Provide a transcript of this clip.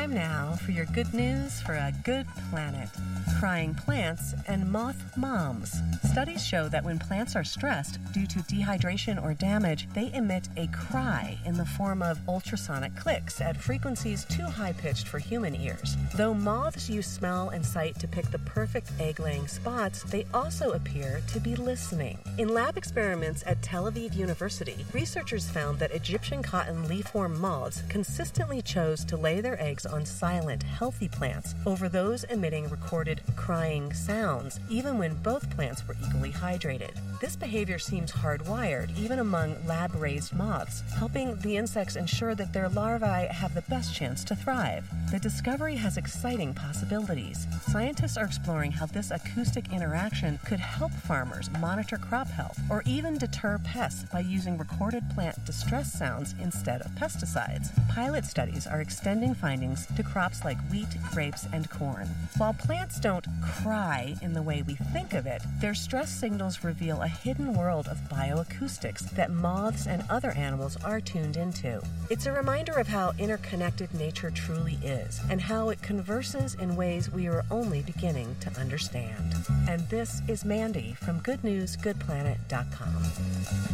Time now for your good news for a good planet. Crying plants and moth moms. Studies show that when plants are stressed due to dehydration or damage, they emit a cry in the form of ultrasonic clicks at frequencies too high-pitched for human ears. Though moths use smell and sight to pick the perfect egg-laying spots, they also appear to be listening. In lab experiments at Tel Aviv University, researchers found that Egyptian cotton leafworm moths consistently chose to lay their eggs on silent, healthy plants over those emitting recorded crying sounds, even when both plants were equally hydrated. This behavior seems hardwired, even among lab-raised moths, helping the insects ensure that their larvae have the best chance to thrive. The discovery has exciting possibilities. Scientists are exploring how this acoustic interaction could help farmers monitor crop health or even deter pests by using recorded plant distress sounds instead of pesticides. Pilot studies are extending findings to crops like wheat, grapes, and corn. While plants don't cry in the way we think of it, their stress signals reveal a hidden world of bioacoustics that moths and other animals are tuned into. It's a reminder of how interconnected nature truly is and how it converses in ways we are only beginning to understand. And this is Mandy from GoodNewsGoodPlanet.com.